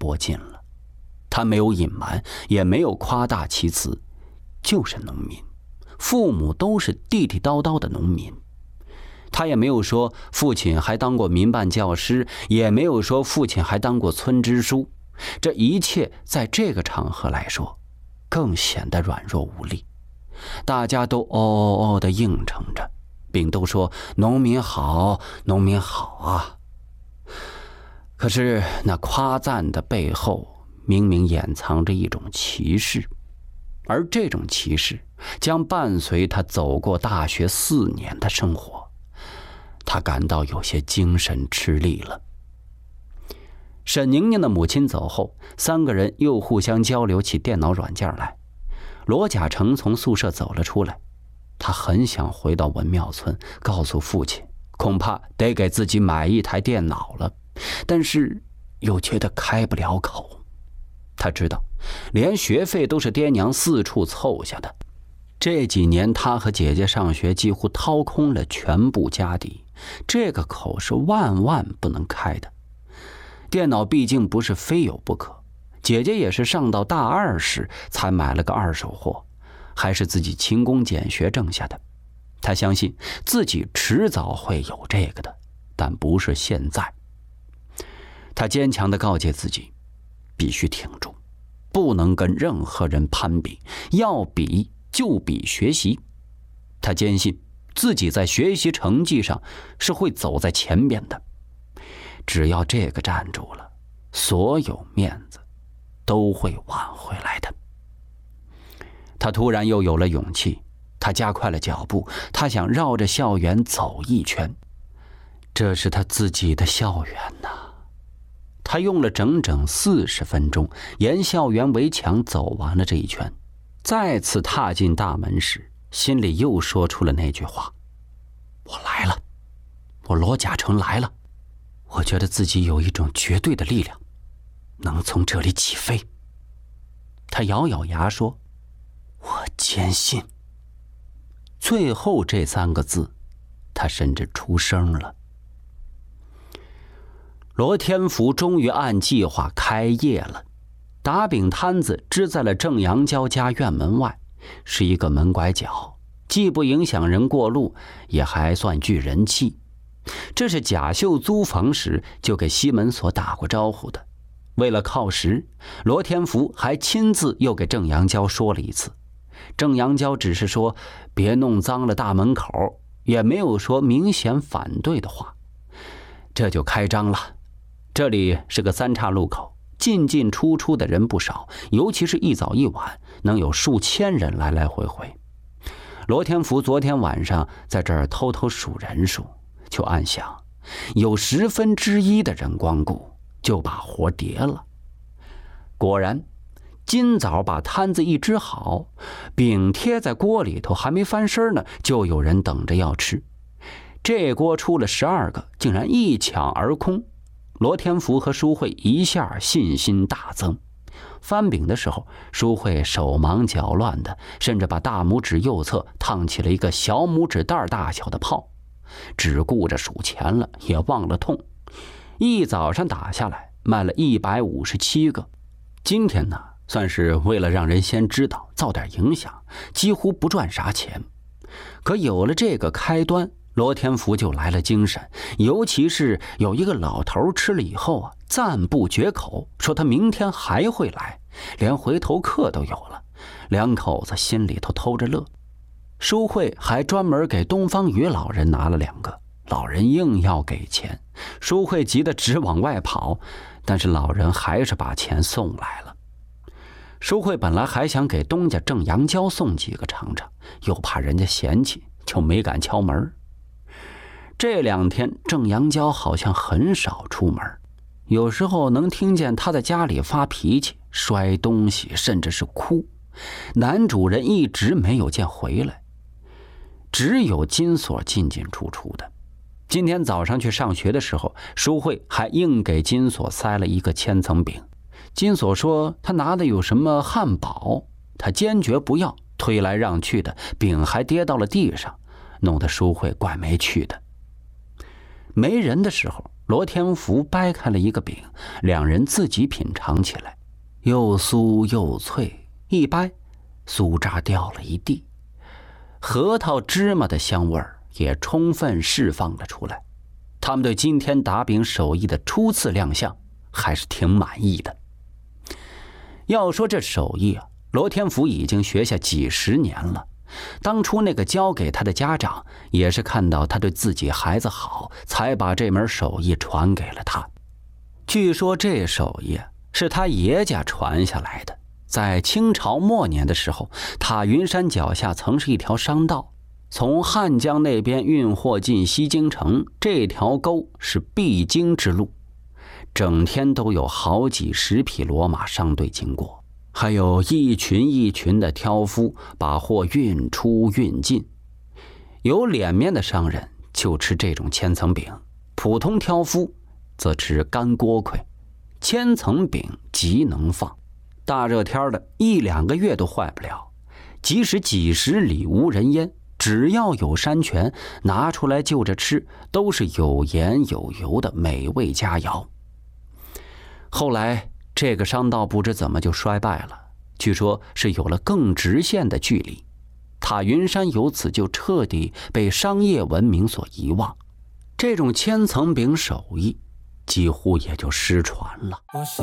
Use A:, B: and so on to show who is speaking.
A: 多近了。他没有隐瞒，也没有夸大其词，就是农民，父母都是地地道道的农民。他也没有说父亲还当过民办教师，也没有说父亲还当过村支书，这一切在这个场合来说更显得软弱无力。大家都哦地应承着，并都说农民好，农民好啊。可是那夸赞的背后明明掩藏着一种歧视，而这种歧视将伴随他走过大学4年的生活。他感到有些精神吃力了。沈宁宁的母亲走后，3个人又互相交流起电脑软件来。罗甲成从宿舍走了出来，他很想回到文庙村，告诉父亲恐怕得给自己买一台电脑了，但是又觉得开不了口。他知道连学费都是爹娘四处凑下的，这几年他和姐姐上学几乎掏空了全部家底，这个口是万万不能开的。电脑毕竟不是非有不可，姐姐也是上到大2时才买了个2手货，还是自己勤工俭学挣下的。他相信自己迟早会有这个的，但不是现在。他坚强地告诫自己，必须挺住，不能跟任何人攀比，要比就比学习。他坚信自己在学习成绩上是会走在前边的，只要这个站住了，所有面子都会挽回来的。他突然又有了勇气，他加快了脚步，他想绕着校园走一圈。这是他自己的校园呐。他用了整整40分钟，沿校园围墙走完了这一圈。再次踏进大门时，心里又说出了那句话：我来了，我罗甲成来了。我觉得自己有一种绝对的力量，能从这里起飞。他咬咬牙说：我坚信。最后这3个字，他甚至出声了。罗天福终于按计划开业了。打饼摊子支在了郑阳娇家院门外，是一个门拐角，既不影响人过路，也还算具人气。这是贾秀租房时就给西门所打过招呼的。为了靠实，罗天福还亲自又给郑阳娇说了一次。郑阳娇只是说别弄脏了大门口，也没有说明显反对的话。这就开张了。这里是个3岔路口，进进出出的人不少，尤其是一早一晚，能有数千人来来回回。罗天福昨天晚上在这儿偷偷数人数，就暗想有1/10的人光顾，就把活叠了。果然今早把摊子一支好，饼贴在锅里头还没翻身呢，就有人等着要吃。这锅出了12个，竟然一抢而空。罗天福和舒慧一下信心大增。翻饼的时候，舒慧手忙脚乱的，甚至把大拇指右侧烫起了一个小拇指袋大小的泡，只顾着数钱了，也忘了痛。一早上打下来卖了157个。今天呢，算是为了让人先知道，造点影响，几乎不赚啥钱。可有了这个开端，罗天福就来了精神，尤其是有一个老头吃了以后啊，赞不绝口，说他明天还会来，连回头客都有了。2口子心里头偷着乐。舒慧还专门给东方宇老人拿了2个，老人硬要给钱，舒慧急得直往外跑，但是老人还是把钱送来了。舒慧本来还想给东家郑阳娇送几个尝尝，又怕人家嫌弃，就没敢敲门。这2天郑阳娇好像很少出门，有时候能听见他在家里发脾气、摔东西，甚至是哭。男主人一直没有见回来，只有金锁进进出出的。今天早上去上学的时候，舒慧还硬给金锁塞了一个千层饼。金锁说他拿的有什么汉堡，他坚决不要，推来让去的，饼还跌到了地上，弄得舒慧怪没趣的。没人的时候， 罗天福掰开了一个饼，两人自己品尝起来，又酥又脆，一掰，酥渣掉了一地，核桃芝麻的香味儿也充分释放了出来。他们对今天打饼手艺的初次亮相还是挺满意的。要说这手艺啊，罗天福已经学下几十年了。当初那个教给他的家长也是看到他对自己孩子好，才把这门手艺传给了他。据说这手艺是他爷家传下来的。在清朝末年的时候，塔云山脚下曾是一条商道，从汉江那边运货进西京城，这条沟是必经之路，整天都有好几十匹骡马商队经过，还有一群一群的挑夫把货运出运进。有脸面的商人就吃这种千层饼，普通挑夫则吃干锅盔。千层饼极能放，大热天的1、2个月都坏不了，即使几十里无人烟，只要有山泉，拿出来就着吃，都是有盐有油的美味佳肴。后来这个商道不知怎么就衰败了，据说是有了更直线的距离，塔云山由此就彻底被商业文明所遗忘，这种千层饼手艺几乎也就失传了。